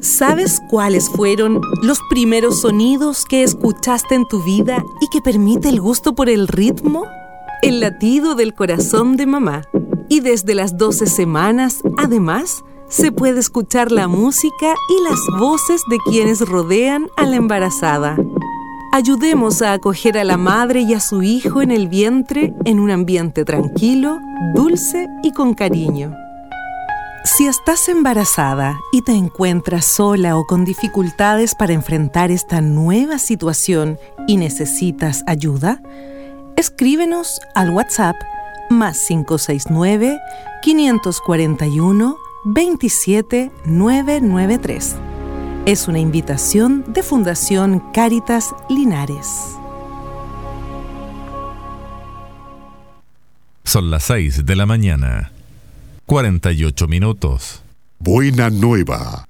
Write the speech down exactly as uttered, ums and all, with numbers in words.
¿Sabes cuáles fueron los primeros sonidos que escuchaste en tu vida y que permite el gusto por el ritmo? El latido del corazón de mamá. Y desde las doce semanas, además, se puede escuchar la música y las voces de quienes rodean a la embarazada. Ayudemos a acoger a la madre y a su hijo en el vientre en un ambiente tranquilo, dulce y con cariño. Si estás embarazada y te encuentras sola o con dificultades para enfrentar esta nueva situación y necesitas ayuda, escríbenos al WhatsApp más cinco seis nueve, cinco cuatro uno, dos siete nueve nueve tres. Es una invitación de Fundación Cáritas Linares. Son las seis de la mañana. cuarenta y ocho minutos. Buena nueva.